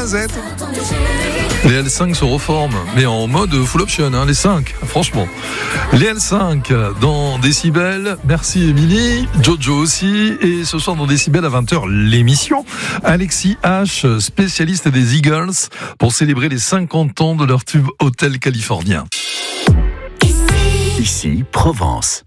Z. Les L5 se reforment, mais en mode full option, les 5, franchement. Les L5 dans Décibel, merci Émilie, Jojo aussi, et ce soir dans Décibel à 20h, l'émission. Alexis H, spécialiste des Eagles, pour célébrer les 50 ans de leur tube Hotel Californien. Ici, Provence.